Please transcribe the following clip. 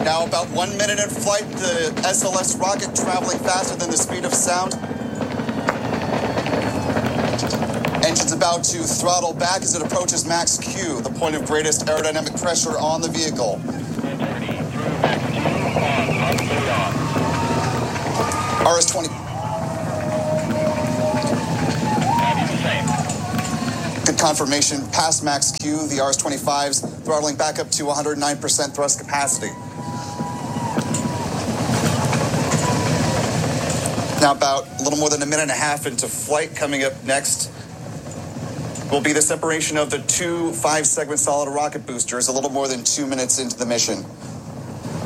Now about 1 minute in flight, the SLS rocket traveling faster than the speed of sound. Engine's about to throttle back as it approaches max Q, the point of greatest aerodynamic pressure on the vehicle. RS-20. Good confirmation. Past max Q, the RS-25's throttling back up to 109% thrust capacity. Now about a little more than a minute and a half into flight. Coming up next will be the separation of the two 5-segment solid rocket boosters, a little more than 2 minutes into the mission.